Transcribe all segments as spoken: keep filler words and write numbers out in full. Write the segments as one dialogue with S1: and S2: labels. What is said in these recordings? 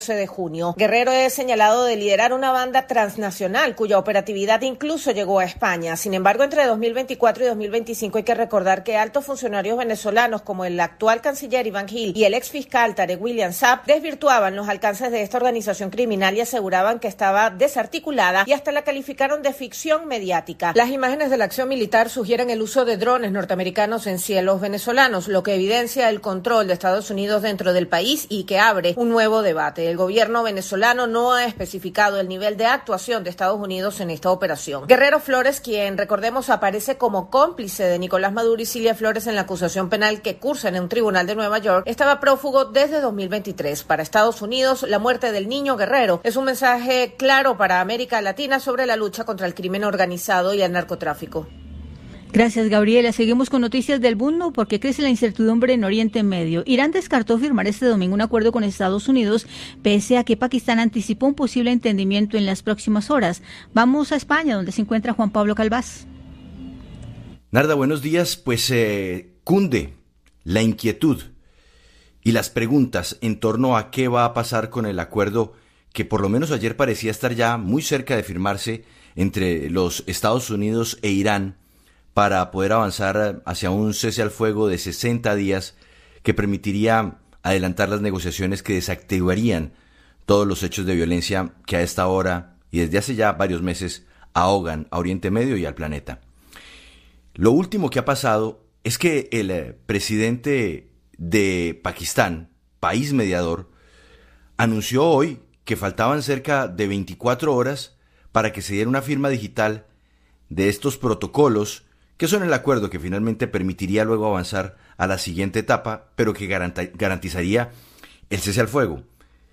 S1: de junio. Guerrero es señalado de liderar una banda transnacional cuya operatividad incluso llegó a España. Sin embargo, entre dos mil veinticuatro y dos mil veinticinco hay que recordar que altos funcionarios venezolanos como el actual canciller Iván Gil y el ex fiscal Tarek William Saab desvirtuaban los alcances de esta organización criminal y aseguraban que estaba desarticulada y hasta la calificaron de ficción mediática. Las imágenes de la acción militar sugieren el uso de drones norteamericanos en cielos venezolanos, lo que evidencia el control de Estados Unidos dentro del país y que abre un nuevo debate. El gobierno venezolano no ha especificado el nivel de actuación de Estados Unidos en esta operación. Guerrero Flores, quien recordemos aparece como cómplice de Nicolás Maduro y Cilia Flores en la acusación penal que cursa en un tribunal de Nueva York, estaba prófugo desde dos mil veintitrés. Para Estados Unidos, la muerte del niño Guerrero es un mensaje claro para América Latina sobre la lucha contra el crimen organizado y el narcotráfico.
S2: Gracias, Gabriela. Seguimos con noticias del mundo porque crece la incertidumbre en Oriente Medio. Irán descartó firmar este domingo un acuerdo con Estados Unidos, pese a que Pakistán anticipó un posible entendimiento en las próximas horas. Vamos a España, donde se encuentra Juan Pablo Calvás.
S3: Narda, buenos días. Pues eh, cunde la inquietud y las preguntas en torno a qué va a pasar con el acuerdo que por lo menos ayer parecía estar ya muy cerca de firmarse entre los Estados Unidos e Irán, para poder avanzar hacia un cese al fuego de sesenta días que permitiría adelantar las negociaciones que desactivarían todos los hechos de violencia que a esta hora y desde hace ya varios meses ahogan a Oriente Medio y al planeta. Lo último que ha pasado es que el presidente de Pakistán, país mediador, anunció hoy que faltaban cerca de veinticuatro horas para que se diera una firma digital de estos protocolos que son el acuerdo que finalmente permitiría luego avanzar a la siguiente etapa, pero que garantizaría el cese al fuego.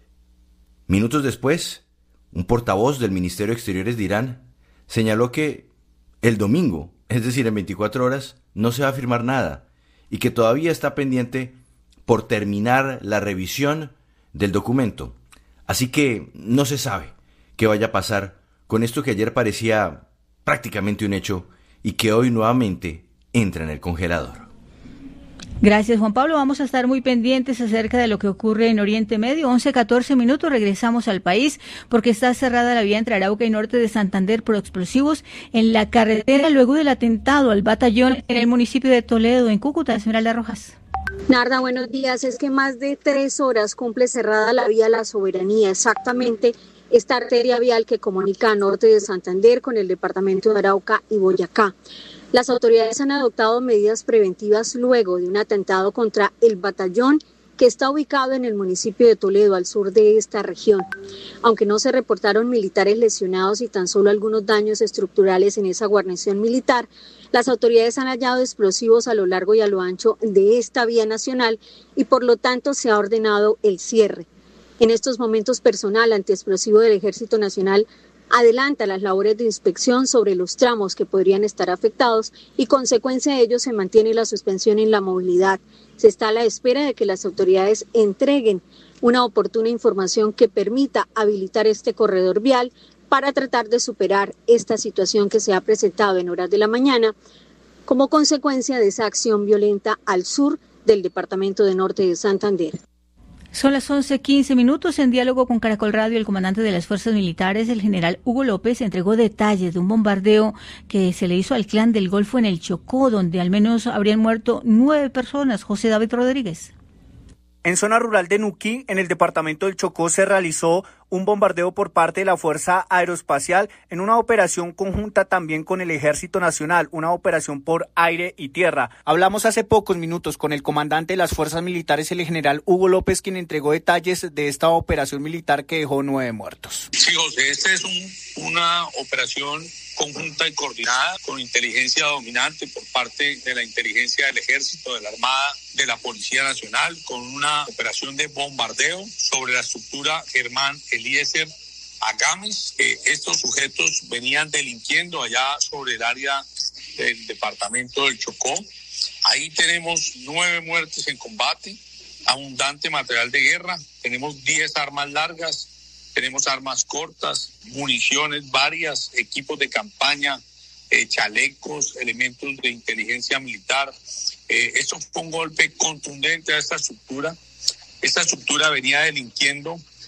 S3: Minutos después, un portavoz del Ministerio de Exteriores de Irán señaló que el domingo, es decir, en veinticuatro horas, no se va a firmar nada y que todavía está pendiente por terminar la revisión del documento. Así que no se sabe qué vaya a pasar con esto que ayer parecía prácticamente un hecho y que hoy nuevamente entra en el congelador.
S2: Gracias, Juan Pablo. Vamos a estar muy pendientes acerca de lo que ocurre en Oriente Medio. once catorce minutos, regresamos al país porque está cerrada la vía entre Arauca y norte de Santander por explosivos en la carretera luego del atentado al batallón en el municipio de Toledo, en Cúcuta. Esmeralda Rojas.
S4: Narda, buenos días. Es que más de tres horas cumple cerrada la vía La Soberanía, exactamente esta arteria vial que comunica a norte de Santander con el departamento de Arauca y Boyacá. Las autoridades han adoptado medidas preventivas luego de un atentado contra el batallón que está ubicado en el municipio de Toledo, al sur de esta región. Aunque no se reportaron militares lesionados y tan solo algunos daños estructurales en esa guarnición militar, las autoridades han hallado explosivos a lo largo y a lo ancho de esta vía nacional y por lo tanto se ha ordenado el cierre. En estos momentos, personal antiexplosivo del Ejército Nacional adelanta las labores de inspección sobre los tramos que podrían estar afectados y consecuencia de ello se mantiene la suspensión en la movilidad. Se está a la espera de que las autoridades entreguen una oportuna información que permita habilitar este corredor vial para tratar de superar esta situación que se ha presentado en horas de la mañana como consecuencia de esa acción violenta al sur del departamento de Norte de Santander.
S2: Son las once quince minutos. En diálogo con Caracol Radio, el comandante de las fuerzas militares, el general Hugo López, entregó detalles de un bombardeo que se le hizo al Clan del Golfo en el Chocó, donde al menos habrían muerto nueve personas. José David Rodríguez.
S5: En zona rural de Nuquí, en el departamento del Chocó, se realizó un bombardeo por parte de la Fuerza Aeroespacial en una operación conjunta también con el Ejército Nacional, una operación por aire y tierra. Hablamos hace pocos minutos con el comandante de las fuerzas militares, el general Hugo López, quien entregó detalles de esta operación militar que dejó nueve muertos.
S6: Sí, José, esta es un, una operación conjunta y coordinada con inteligencia dominante por parte de la inteligencia del Ejército, de la Armada, de la Policía Nacional, con una operación de bombardeo sobre la estructura Germán Eliezer Agames. Eh, estos sujetos venían delinquiendo allá sobre el área del departamento del Chocó. Ahí tenemos nueve muertes en combate, abundante material de guerra, tenemos diez armas largas, tenemos armas cortas, municiones varias, equipos de campaña, eh, chalecos, elementos de inteligencia militar. Eh, esto fue un golpe contundente a esta estructura. Esta estructura venía delinquiendo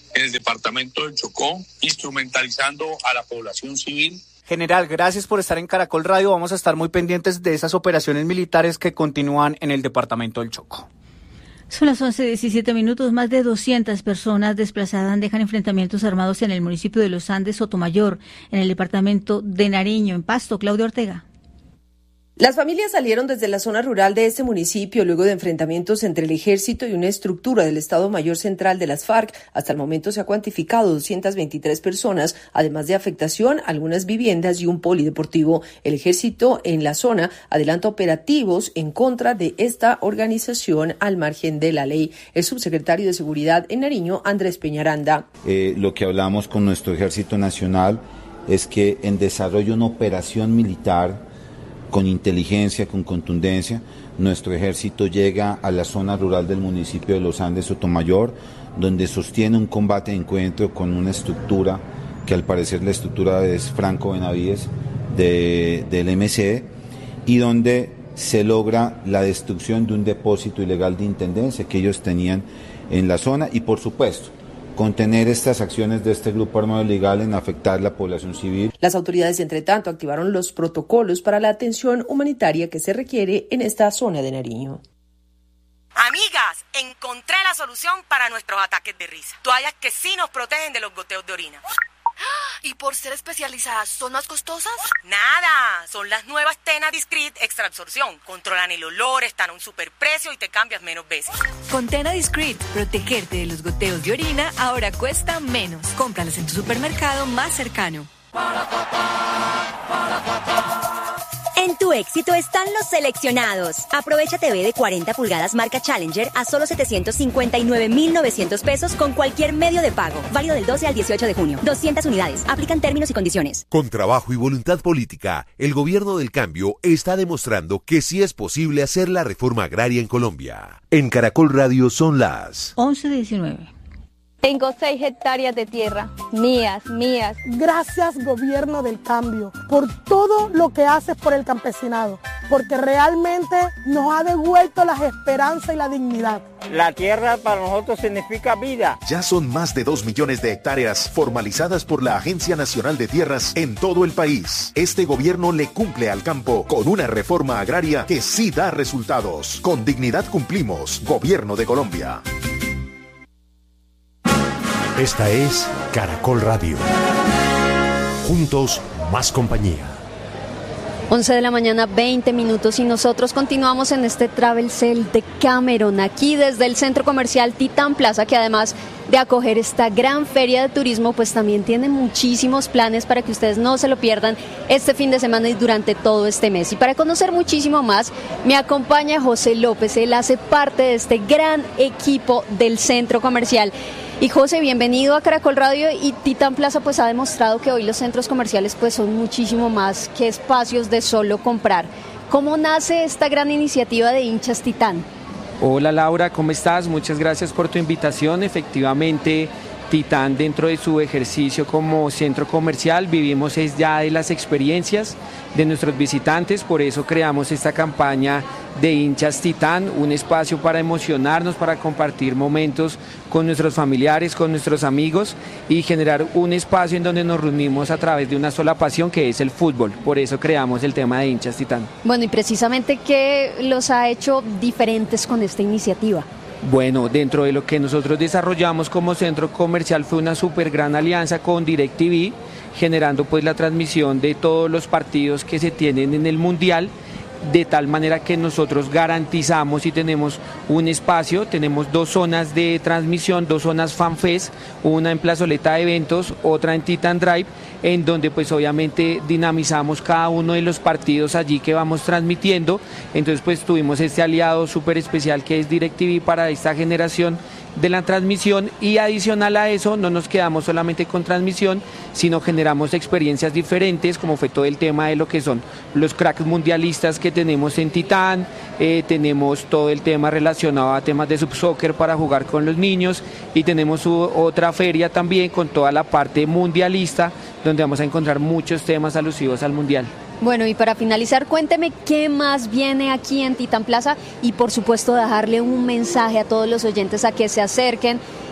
S6: en el departamento del Chocó, instrumentalizando a la población civil.
S5: General, gracias por estar en Caracol Radio. Vamos a estar muy pendientes de esas operaciones militares que continúan en el departamento del Chocó.
S2: Son las once diecisiete minutos. Más de doscientas personas desplazadas dejan enfrentamientos armados en el municipio de Los Andes, Sotomayor, en el departamento de Nariño, en Pasto. Claudia Ortega.
S7: Las familias salieron desde la zona rural de este municipio luego de enfrentamientos entre el ejército y una estructura del Estado Mayor Central de las FARC. Hasta el momento se ha cuantificado doscientas veintitrés personas, además de afectación a algunas viviendas y un polideportivo. El ejército en la zona adelanta operativos en contra de esta organización al margen de la ley. El subsecretario de Seguridad en Nariño, Andrés Peñaranda.
S8: Eh, lo que hablamos con nuestro Ejército Nacional es que en desarrollo una operación militar con inteligencia, con contundencia, nuestro ejército llega a la zona rural del municipio de Los Andes, Sotomayor, donde sostiene un combate de encuentro con una estructura, que al parecer la estructura es Franco Benavides, de, del M C E, y donde se logra la destrucción de un depósito ilegal de intendencia que ellos tenían en la zona y, por supuesto, contener estas acciones de este grupo armado ilegal en afectar la población civil.
S7: Las autoridades, entre tanto, activaron los protocolos para la atención humanitaria que se requiere en esta zona de Nariño.
S9: Amigas, encontré la solución para nuestros ataques de risa. Toallas que sí nos protegen de los goteos de orina. ¿Y por ser especializadas, son más costosas? Nada, son las nuevas Tena Discreet Extra Absorción. Controlan el olor, están a un superprecio y te cambias menos veces.
S10: Con Tena Discreet, protegerte de los goteos de orina ahora cuesta menos. Cómpralas en tu supermercado más cercano.
S11: En tu éxito están los seleccionados. Aprovecha T V de cuarenta pulgadas marca Challenger a solo setecientos cincuenta y nueve mil novecientos pesos con cualquier medio de pago. Válido del doce al dieciocho de junio. doscientas unidades. Aplican términos y condiciones.
S12: Con trabajo y voluntad política, el gobierno del cambio está demostrando que sí es posible hacer la reforma agraria en Colombia. En Caracol Radio son las
S2: once diecinueve.
S13: Tengo seis hectáreas de tierra, mías, mías.
S14: Gracias, gobierno del cambio, por todo lo que haces por el campesinado, porque realmente nos ha devuelto la esperanza y la dignidad.
S15: La tierra para nosotros significa vida.
S12: Ya son más de dos millones de hectáreas formalizadas por la Agencia Nacional de Tierras en todo el país. Este gobierno le cumple al campo con una reforma agraria que sí da resultados. Con dignidad cumplimos, Gobierno de Colombia.
S16: Esta es Caracol Radio. Juntos, más compañía.
S13: once de la mañana, veinte minutos, y nosotros continuamos en este Travel Cell de Cameron, aquí desde el centro comercial Titán Plaza, que además de acoger esta gran feria de turismo, pues también tiene muchísimos planes para que ustedes no se lo pierdan este fin de semana y durante todo este mes. Y para conocer muchísimo más, me acompaña José López. Él hace parte de este gran equipo del centro comercial. Y José, bienvenido a Caracol Radio. Y Titán Plaza pues ha demostrado que hoy los centros comerciales pues son muchísimo más que espacios de solo comprar. ¿Cómo nace esta gran iniciativa de Hinchas Titán?
S17: Hola Laura, ¿cómo estás? Muchas gracias por tu invitación. Efectivamente, Titán, dentro de su ejercicio como centro comercial, vivimos es ya de las experiencias de nuestros visitantes, por eso creamos esta campaña de Hinchas Titán, un espacio para emocionarnos, para compartir momentos con nuestros familiares, con nuestros amigos y generar un espacio en donde nos reunimos a través de una sola pasión, que es el fútbol. Por eso creamos el tema de Hinchas Titán.
S13: Bueno, y precisamente, ¿qué los ha hecho diferentes con esta iniciativa?
S17: Bueno, dentro de lo que nosotros desarrollamos como centro comercial fue una súper gran alianza con DirecTV, generando pues la transmisión de todos los partidos que se tienen en el Mundial, de tal manera que nosotros garantizamos y tenemos un espacio, tenemos dos zonas de transmisión, dos zonas FanFest, una en Plazoleta de Eventos, otra en Titan Drive, en donde pues obviamente dinamizamos cada uno de los partidos allí que vamos transmitiendo. Entonces pues tuvimos este aliado súper especial que es DirecTV para esta generación de la transmisión, y adicional a eso no nos quedamos solamente con transmisión, sino generamos experiencias diferentes, como fue todo el tema de lo que son los cracks mundialistas que tenemos en Titán, eh, tenemos todo el tema relacionado a temas de subsoccer para jugar con los niños, y tenemos su, otra feria también con toda la parte mundialista, donde vamos a encontrar muchos temas alusivos al mundial.
S13: Bueno, y para finalizar, cuénteme qué más viene aquí en Titán Plaza, y por supuesto dejarle un mensaje a todos los oyentes a que se acerquen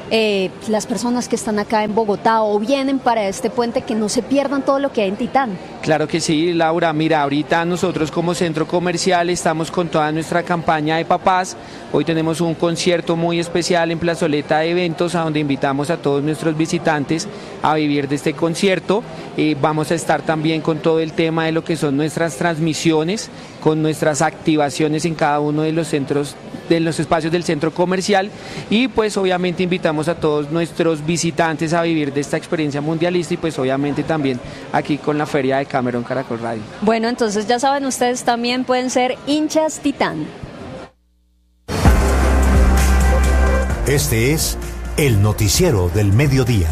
S13: eh, las personas que están acá en Bogotá o vienen para este puente, que no se pierdan todo lo que hay en Titán?
S17: Claro que sí, Laura. Mira, ahorita nosotros como centro comercial estamos con toda nuestra campaña de papás. Hoy tenemos un concierto muy especial en Plazoleta de Eventos, a donde invitamos a todos nuestros visitantes a vivir de este concierto. Eh, vamos a estar también con todo el tema de lo que son nuestras transmisiones, con nuestras activaciones en cada uno de los centros, de los espacios del centro comercial, y pues obviamente invitamos a todos nuestros visitantes a vivir de esta experiencia mundialista, y pues obviamente también aquí con la Feria de Cameron Caracol Radio.
S13: Bueno, entonces ya saben, ustedes también pueden ser hinchas Titán.
S16: Este es el noticiero del mediodía.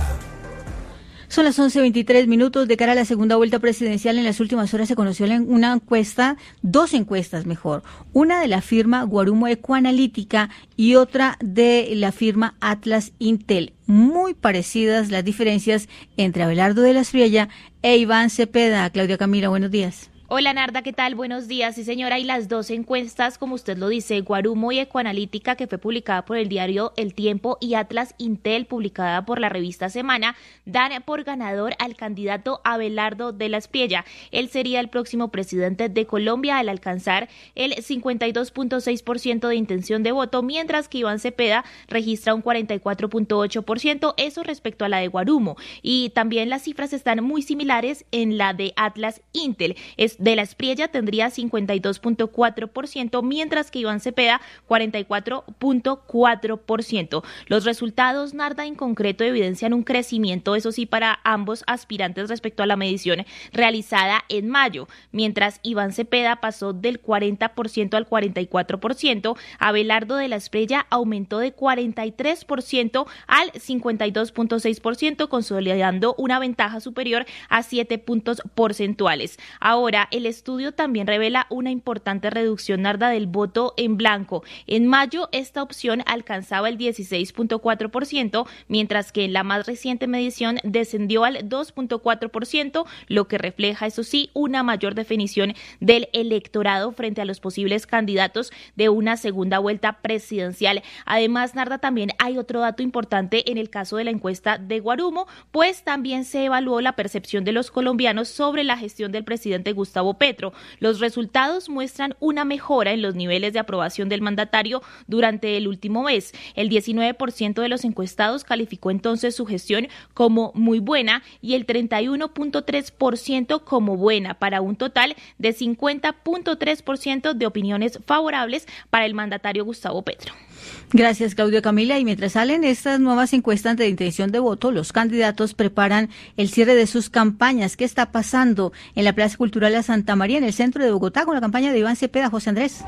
S2: Son las once veintitrés minutos. De cara a la segunda vuelta presidencial, en las últimas horas se conoció una encuesta, dos encuestas mejor, una de la firma Guarumo Ecoanalítica y otra de la firma Atlas Intel. Muy parecidas las diferencias entre Abelardo de la Espriella e Iván Cepeda. Claudia Camila, buenos días.
S18: Hola Narda, ¿qué tal? Buenos días. Sí señora, y las dos encuestas, como usted lo dice, Guarumo y Ecoanalítica, que fue publicada por el diario El Tiempo, y Atlas Intel, publicada por la revista Semana, dan por ganador al candidato Abelardo de la Espriella. Él sería el próximo presidente de Colombia al alcanzar el cincuenta y dos punto seis por ciento de intención de voto, mientras que Iván Cepeda registra un cuarenta y cuatro punto ocho por ciento, eso respecto a la de Guarumo. Y también las cifras están muy similares en la de Atlas Intel. Es de la Espriella tendría cincuenta y dos punto cuatro por ciento, mientras que Iván Cepeda cuarenta y cuatro punto cuatro por ciento. Los resultados, Narda, en concreto evidencian un crecimiento, eso sí, para ambos aspirantes respecto a la medición realizada en mayo. Mientras Iván Cepeda pasó del cuarenta por ciento al cuarenta y cuatro por ciento, Abelardo de la Espriella aumentó de cuarenta y tres por ciento al cincuenta y dos punto seis por ciento, consolidando una ventaja superior a siete puntos porcentuales. Ahora, el estudio también revela una importante reducción, Narda, del voto en blanco. En mayo, esta opción alcanzaba el dieciséis punto cuatro por ciento, mientras que en la más reciente medición descendió al dos punto cuatro por ciento, lo que refleja, eso sí, una mayor definición del electorado frente a los posibles candidatos de una segunda vuelta presidencial. Además, Narda, también hay otro dato importante en el caso de la encuesta de Guarumo, pues también se evaluó la percepción de los colombianos sobre la gestión del presidente Gustavo Petro. Los resultados muestran una mejora en los niveles de aprobación del mandatario durante el último mes. El diecinueve por ciento de los encuestados calificó entonces su gestión como muy buena y el treinta y uno punto tres por ciento como buena, para un total de cincuenta punto tres por ciento de opiniones favorables para el mandatario Gustavo Petro.
S2: Gracias, Claudia Camila. Y mientras salen estas nuevas encuestas de intención de voto, los candidatos preparan el cierre de sus campañas. ¿Qué está pasando en la Plaza Cultural de Santa María, en el centro de Bogotá, con la campaña de Iván Cepeda? José Andrés.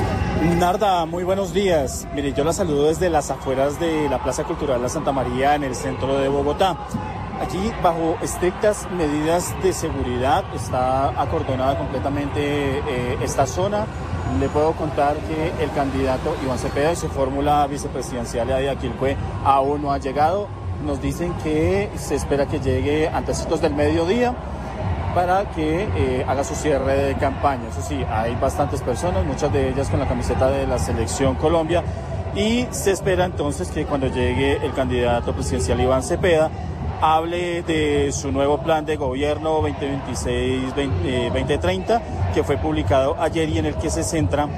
S19: Narda, muy buenos días. Mire, yo la saludo desde las afueras de la Plaza Cultural de Santa María, en el centro de Bogotá. Aquí, bajo estrictas medidas de seguridad, está acordonada completamente eh, esta zona. Le puedo contar que el candidato Iván Cepeda y su fórmula vicepresidencial de Aquilcue aún no ha llegado. Nos dicen que se espera que llegue antecitos del mediodía para que eh, haga su cierre de campaña. Eso sí, hay bastantes personas, muchas de ellas con la camiseta de la Selección Colombia, y se espera entonces que cuando llegue el candidato presidencial Iván Cepeda hable de su nuevo plan de gobierno veinte veintiséis veinte treinta, que fue publicado ayer y en el que se centra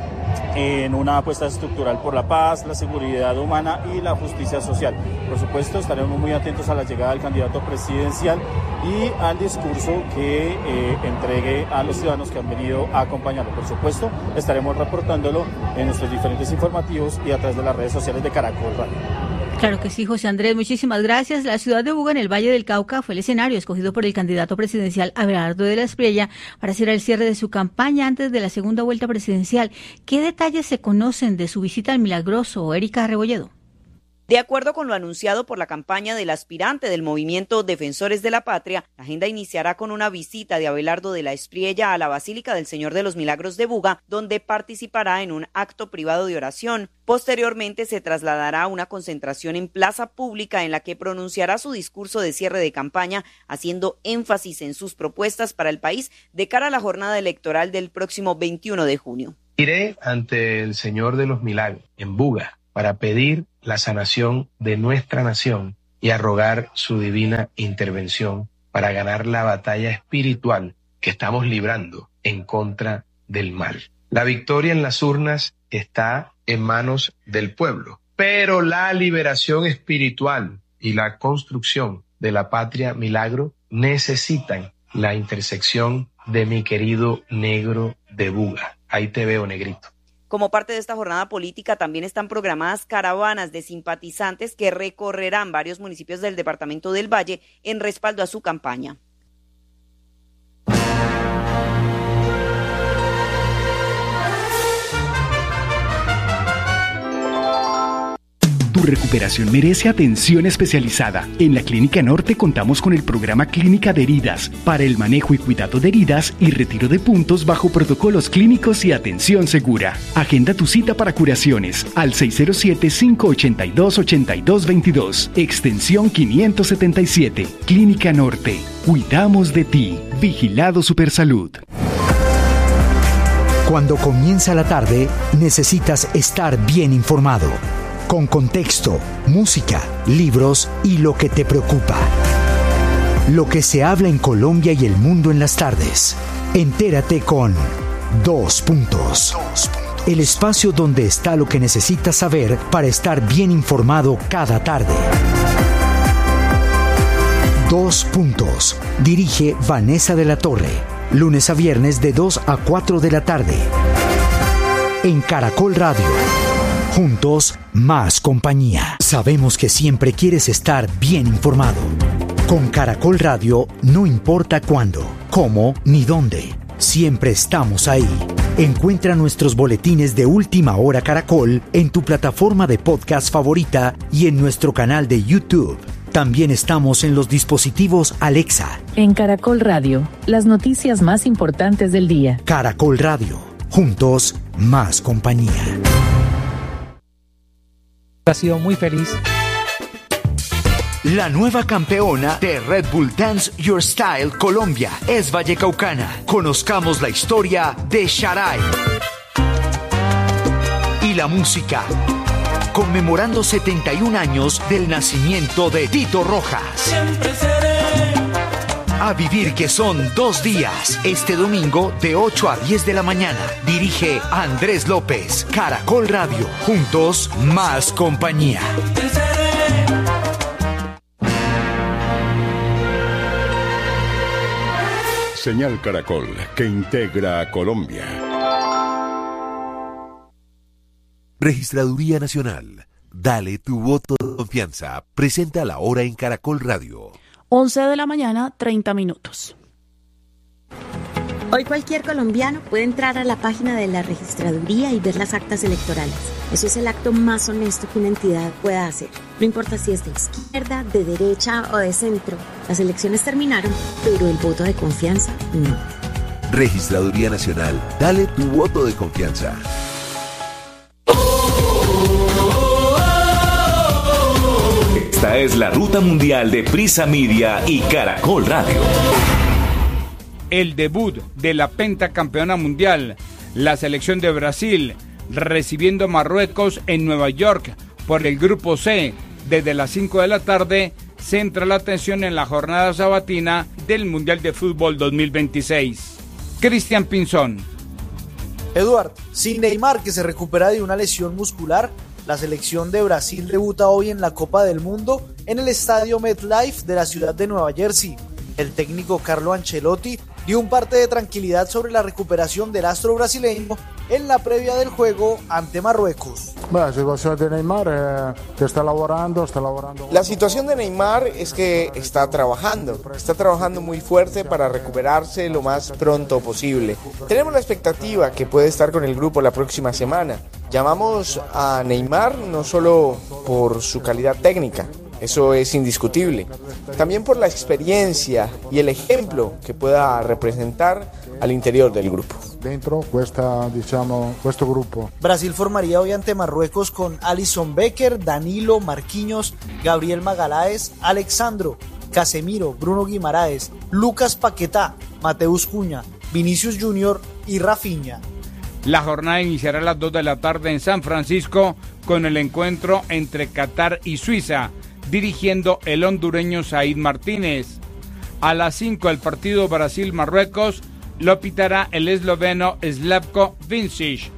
S19: en una apuesta estructural por la paz, la seguridad humana y la justicia social. Por supuesto, estaremos muy atentos a la llegada del candidato presidencial y al discurso que eh, entregue a los ciudadanos que han venido a acompañarlo. Por supuesto, estaremos reportándolo en nuestros diferentes informativos y a través de las redes sociales de Caracol Radio.
S2: Claro que sí, José Andrés, muchísimas gracias. La ciudad de Buga, en el Valle del Cauca, fue el escenario escogido por el candidato presidencial Abelardo de la Espriella para hacer el cierre de su campaña antes de la segunda vuelta presidencial. ¿Qué detalles se conocen de su visita al Milagroso, Erika Rebolledo?
S20: De acuerdo con lo anunciado por la campaña del aspirante del movimiento Defensores de la Patria, la agenda iniciará con una visita de Abelardo de la Espriella a la Basílica del Señor de los Milagros de Buga, donde participará en un acto privado de oración. Posteriormente se trasladará a una concentración en plaza pública en la que pronunciará su discurso de cierre de campaña, haciendo énfasis en sus propuestas para el país de cara a la jornada electoral del próximo veintiuno de junio.
S21: Iré ante el Señor de los Milagros en Buga para pedir la sanación de nuestra nación y a rogar su divina intervención para ganar la batalla espiritual que estamos librando en contra del mal. La victoria en las urnas está en manos del pueblo, pero la liberación espiritual y la construcción de la patria milagro necesitan la intersección de mi querido negro de Buga. Ahí te veo, negrito.
S20: Como parte de esta jornada política también están programadas caravanas de simpatizantes que recorrerán varios municipios del departamento del Valle en respaldo a su campaña.
S22: Tu recuperación merece atención especializada. En la Clínica Norte contamos con el programa Clínica de Heridas para el manejo y cuidado de heridas y retiro de puntos bajo protocolos clínicos y atención segura. Agenda tu cita para curaciones al seis cero siete, cinco ocho dos, ocho dos dos dos, extensión quinientos setenta y siete. Clínica Norte. Cuidamos de ti. Vigilado Supersalud.
S16: Cuando comienza la tarde, necesitas estar bien informado. Con contexto, música, libros y lo que te preocupa. Lo que se habla en Colombia y el mundo en las tardes. Entérate con Dos Puntos. El espacio donde está lo que necesitas saber para estar bien informado cada tarde. Dos Puntos. Dirige Vanessa de la Torre. Lunes a viernes de dos a cuatro de la tarde. En Caracol Radio. Juntos, más compañía. Sabemos que siempre quieres estar bien informado. Con Caracol Radio, no importa cuándo, cómo ni dónde. Siempre estamos ahí. Encuentra nuestros boletines de Última Hora Caracol en tu plataforma de podcast favorita y en nuestro canal de YouTube. También estamos en los dispositivos Alexa.
S23: En Caracol Radio, las noticias más importantes del día.
S16: Caracol Radio. Juntos, más compañía.
S24: Ha sido muy feliz.
S16: La nueva campeona de Red Bull Dance Your Style Colombia es vallecaucana. Conozcamos la historia de Sharai. Y la música, conmemorando setenta y un años del nacimiento de Tito Rojas. Siempre seré. A vivir, que son dos días. Este domingo de ocho a diez de la mañana. Dirige Andrés López. Caracol Radio. Juntos, más compañía.
S25: Señal Caracol, que integra a Colombia.
S26: Registraduría Nacional. Dale tu voto de confianza. Presenta la hora en Caracol Radio.
S27: once de la mañana, treinta minutos.
S28: Hoy cualquier colombiano puede entrar a la página de la registraduría y ver las actas electorales. Eso es el acto más honesto que una entidad pueda hacer. No importa si es de izquierda, de derecha o de centro. Las elecciones terminaron, pero el voto de confianza no.
S26: Registraduría Nacional. Dale tu voto de confianza.
S29: Esta es la ruta mundial de Prisa Media y Caracol Radio.
S30: El debut de la pentacampeona mundial, la selección de Brasil, recibiendo a Marruecos en Nueva York por el Grupo C. Desde las cinco de la tarde, centra la atención en la jornada sabatina del Mundial de Fútbol dos mil veintiséis. Cristian Pinzón.
S31: Eduard, sin Neymar, que se recupera de una lesión muscular, la selección de Brasil debuta hoy en la Copa del Mundo en el estadio MetLife de la ciudad de Nueva Jersey. El técnico Carlo Ancelotti dio un parte de tranquilidad sobre la recuperación del astro brasileño en la previa del juego ante Marruecos.
S32: La situación de Neymar, eh, que está laborando, está laborando.
S33: La situación de Neymar es que está trabajando, está trabajando muy fuerte para recuperarse lo más pronto posible. Tenemos la expectativa que puede estar con el grupo la próxima semana. Llamamos a Neymar no solo por su calidad técnica, eso es indiscutible, también por la experiencia y el ejemplo que pueda representar al interior del grupo.
S32: Dentro cuesta, diciamo, questo grupo.
S31: Brasil formaría hoy ante Marruecos con Alisson Becker, Danilo, Marquinhos, Gabriel Magaláes, Alexandro, Casemiro, Bruno Guimaraes, Lucas Paquetá, Mateus Cunha, Vinicius Junior y Rafinha.
S30: La jornada iniciará a las dos de la tarde en San Francisco con el encuentro entre Qatar y Suiza, dirigiendo el hondureño Said Martínez. A las cinco el partido Brasil-Marruecos lo pitará el esloveno Slavko Vincic.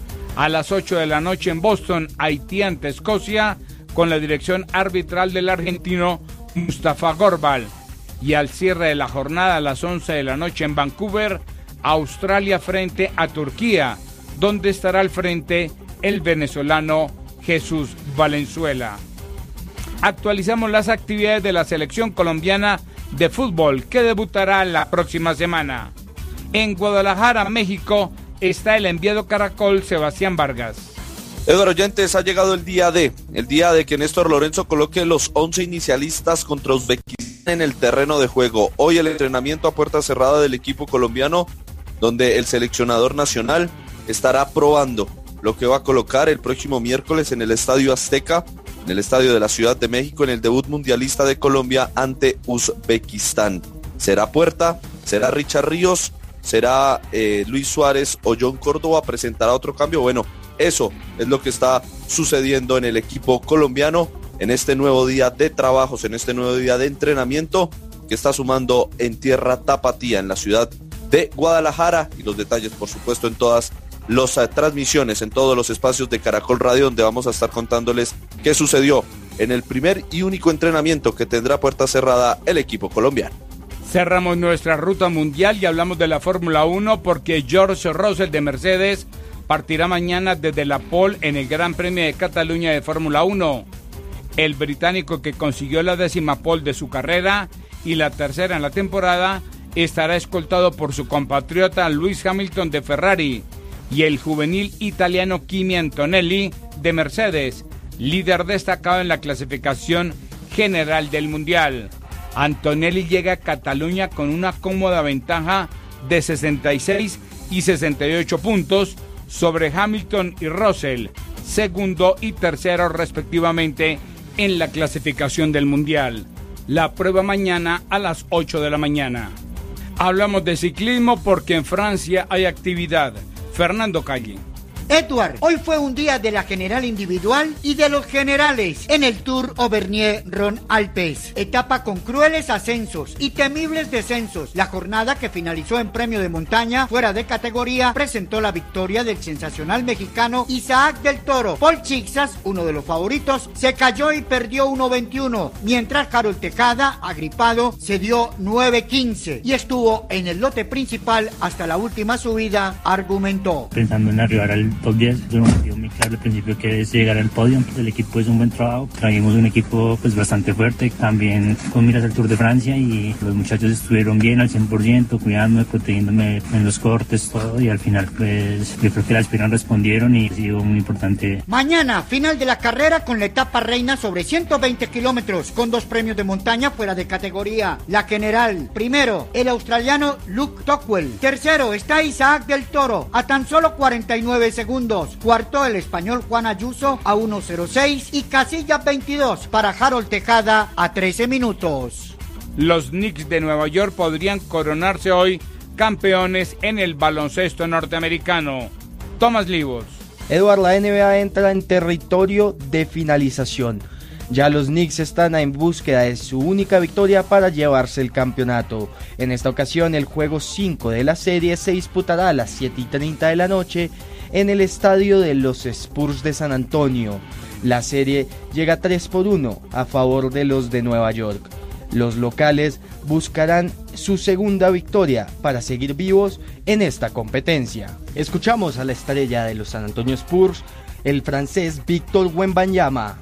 S30: A las ocho de la noche en Boston, Haití ante Escocia, con la dirección arbitral del argentino Mustafa Gorbal. Y al cierre de la jornada a las once de la noche en Vancouver, Australia frente a Turquía, donde estará al frente el venezolano Jesús Valenzuela. Actualizamos las actividades de la selección colombiana de fútbol, que debutará la próxima semana. En Guadalajara, México, está el enviado Caracol Sebastián Vargas.
S1: Eduardo Oyentes, ha llegado el día de, el día de que Néstor Lorenzo coloque los once inicialistas contra Uzbekistán en el terreno de juego. Hoy el entrenamiento a puerta cerrada del equipo colombiano, donde el seleccionador nacional estará probando lo que va a colocar el próximo miércoles en el Estadio Azteca, en el Estadio de la Ciudad de México, en el debut mundialista de Colombia ante Uzbekistán. ¿Será Puerta? ¿Será Richard Ríos? ¿Será eh, Luis Suárez o John Córdoba? ¿Presentará otro cambio? Bueno, eso es lo que está sucediendo en el equipo colombiano en este nuevo día de trabajos, en este nuevo día de entrenamiento que está sumando en tierra tapatía, en la ciudad de Guadalajara, y los detalles, por supuesto, en todas las uh, transmisiones, en todos los espacios de Caracol Radio, donde vamos a estar contándoles qué sucedió en el primer y único entrenamiento que tendrá puerta cerrada el equipo colombiano.
S30: Cerramos nuestra ruta mundial y hablamos de la Fórmula uno porque George Russell de Mercedes partirá mañana desde la pole en el Gran Premio de Cataluña de Fórmula uno. El británico, que consiguió la décima pole de su carrera y la tercera en la temporada, estará escoltado por su compatriota Lewis Hamilton de Ferrari y el juvenil italiano Kimi Antonelli de Mercedes, líder destacado en la clasificación general del Mundial. Antonelli llega a Cataluña con una cómoda ventaja de sesenta y seis y sesenta y ocho puntos sobre Hamilton y Russell, segundo y tercero respectivamente en la clasificación del Mundial. La prueba mañana a las ocho de la mañana. Hablamos de ciclismo porque en Francia hay actividad. Fernando Calle.
S3: Edward, hoy fue un día de la general individual y de los generales en el Tour Auvergne-Rhône-Alpes. Etapa con crueles ascensos y temibles descensos. La jornada, que finalizó en premio de montaña fuera de categoría, presentó la victoria del sensacional mexicano Isaac del Toro. Paul Chixas, uno de los favoritos, se cayó y perdió uno veintiuno, mientras Harold Tejada, agripado, se dio nueve quince y estuvo en el lote principal hasta la última subida. Argumentó:
S4: pensando en arribar al top diez, yo me dio muy claro al principio que es llegar al podio. El equipo hizo un buen trabajo, trajimos un equipo pues bastante fuerte, también con miras al Tour de Francia, y los muchachos estuvieron bien al cien por ciento, cuidándome, protegiéndome en los cortes, todo, y al final pues yo creo que las piernas respondieron y ha sido muy importante.
S3: Mañana, final de la carrera con la etapa reina sobre ciento veinte kilómetros, con dos premios de montaña fuera de categoría. La general, primero, el australiano Luke Tocqueville, tercero está Isaac del Toro a tan solo cuarenta y nueve segundos, cuarto el español Juan Ayuso a uno cero seis y casilla veintidós para Harold Tejada a trece minutos.
S30: Los Knicks de Nueva York podrían coronarse hoy campeones en el baloncesto norteamericano. Tomás Livos.
S5: Eduard, la N B A entra en territorio de finalización. Ya los Knicks están en búsqueda de su única victoria para llevarse el campeonato. En esta ocasión, el juego cinco de la serie se disputará a las siete y treinta de la noche en el estadio de los Spurs de San Antonio. La serie llega tres por uno a favor de los de Nueva York. Los locales buscarán su segunda victoria para seguir vivos en esta competencia. Escuchamos a la estrella de los San Antonio Spurs, el francés Victor Wembanyama.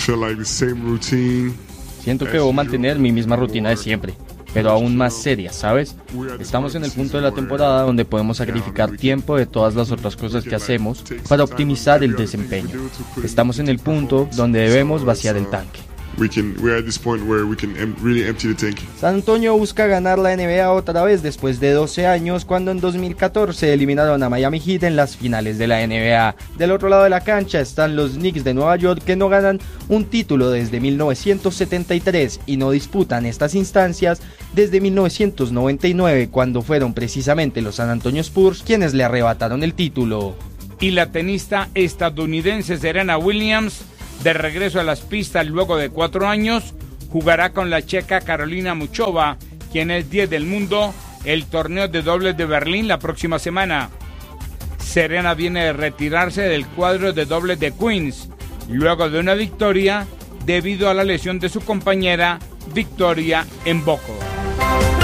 S6: Siento que debo mantener mi misma rutina de siempre, pero aún más seria, ¿sabes? Estamos en el punto de la temporada donde podemos sacrificar tiempo de todas las otras cosas que hacemos para optimizar el desempeño. Estamos en el punto donde debemos vaciar el tanque.
S5: We can, we're at this point where we can em, really empty the tank. San Antonio busca ganar la N B A otra vez después de doce años, cuando en dos mil catorce eliminaron a Miami Heat en las finales de la N B A. Del otro lado de la cancha están los Knicks de Nueva York, que no ganan un título desde mil novecientos setenta y tres y no disputan estas instancias desde mil novecientos noventa y nueve, cuando fueron precisamente los San Antonio Spurs quienes le arrebataron el título.
S30: Y la tenista estadounidense Serena Williams, de regreso a las pistas luego de cuatro años, jugará con la checa Carolina Muchova, quien es diez del mundo, el torneo de dobles de Berlín la próxima semana. Serena viene de retirarse del cuadro de dobles de Queens, luego de una victoria debido a la lesión de su compañera Victoria Mboko.